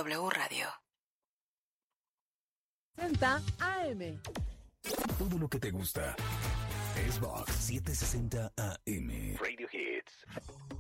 W Radio. 60 AM. Todo lo que te gusta. Xbox 760 AM. Radio Hits.